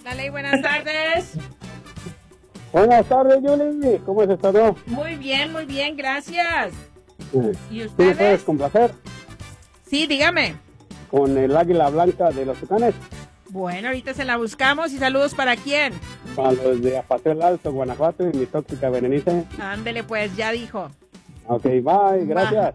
Dale, buenas tardes. Buenas tardes, Yuli. ¿Cómo has estado? Muy bien, gracias. ¿Y ¿Tú me ustedes? puedes complacer Sí, dígame. con el águila blanca de los Tucanes? Bueno, ahorita se la buscamos. ¿Y saludos para quién? Para los de Apaseo el Alto, Guanajuato y mi tóxica Berenice. Ándele, pues, ya dijo. Ok, bye, gracias.